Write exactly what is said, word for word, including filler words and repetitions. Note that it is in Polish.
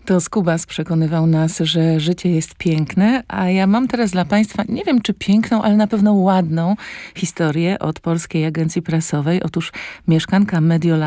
To Skubas przekonywał nas, że życie jest piękne, a ja mam teraz dla Państwa, nie wiem czy piękną, ale na pewno ładną historię od Polskiej Agencji Prasowej. Otóż mieszkanka Mediolanu